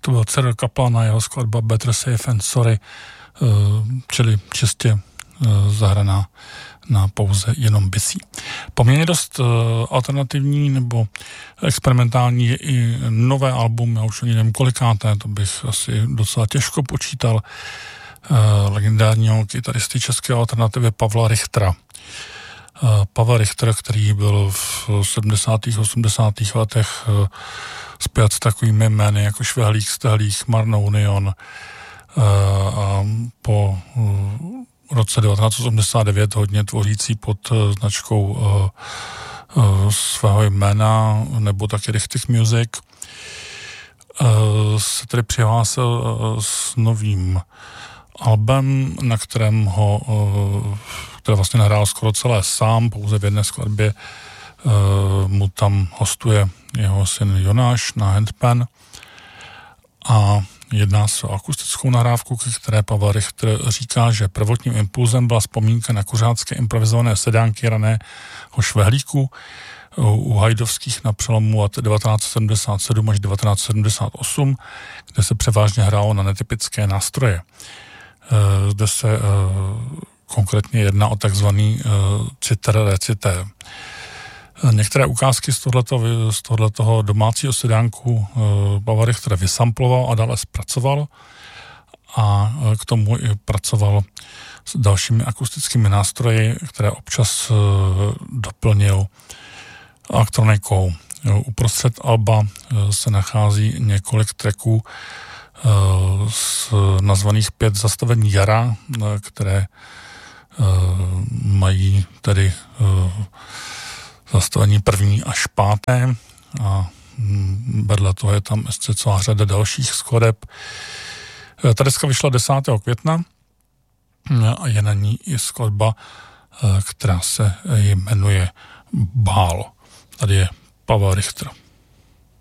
to byl Cyril Kaplan a jeho skladba Better Safe and Sorry, čili čistě zahraná na pouze jenom bicí. Poměrně dost alternativní nebo experimentální je i nové album, já už ani nevím kolikáté, to bych asi docela těžko počítal, legendárního kytaristy české alternativy Pavla Richtera. Pavel Richter, který byl v 70. 80. letech spjat s takovými jmény jako Švehlík, Stehlík, Marno Union, a po roce 1989 hodně tvořící pod značkou svého jména nebo taky Richtig Music, se tedy přihlásil s novým albem, na kterém které vlastně nahrál skoro celé sám, pouze v jedné skladbě mu tam hostuje jeho syn Jonáš na handpan a jedná se o akustickou nahrávku, které Pavel Richter říká, že prvotním impulzem byla vzpomínka na kuřácké improvizované sedánky raného Švehlíku u Hajdovských na přelomu let 1977 až 1978, kde se převážně hrálo na netypické nástroje. Zde se konkrétně jedná o takzvaný citer-reciter. Některé ukázky z tohletoho domácího sedánku Pavel Richter vysamploval a dále zpracoval a k tomu i pracoval s dalšími akustickými nástroji, které občas doplnil elektronikou. Uprostřed alba se nachází několik tracků nazvaných 5 zastavení jara, které mají tedy zastavení 1. až 5. a vedle toho je tam ještě celá řada dalších skladeb. Ta deska vyšla 10. května a je na ní i skladba, která se jmenuje Bál. Tady je Pavel Richter.